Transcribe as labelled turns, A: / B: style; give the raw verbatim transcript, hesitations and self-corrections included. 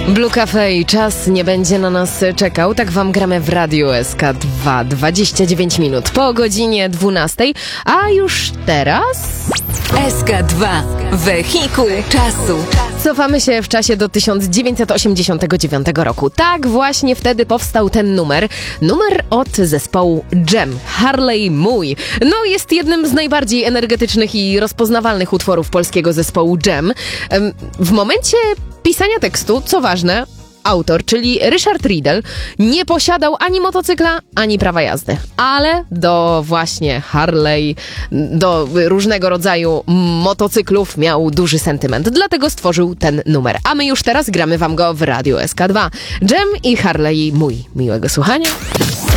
A: Blue Cafe i czas nie będzie na nas czekał. Tak wam gramy w Radiu S K dwa. dwadzieścia dziewięć minut po godzinie dwunastej. A już teraz...
B: S K dwa. Wehikuł czasu.
A: Cofamy się w czasie do tysiąc dziewięćset osiemdziesiątego dziewiątego roku. Tak właśnie wtedy powstał ten numer. Numer od zespołu Jam. Harley Mój. No jest jednym z najbardziej energetycznych i rozpoznawalnych utworów polskiego zespołu Jam. W momencie pisania tekstu, co ważne, autor, czyli Ryszard Riedel, nie posiadał ani motocykla, ani prawa jazdy. Ale do właśnie Harley, do różnego rodzaju motocyklów miał duży sentyment. Dlatego stworzył ten numer. A my już teraz gramy wam go w Radiu S K dwa. Jam i Harley Mój. Miłego słuchania.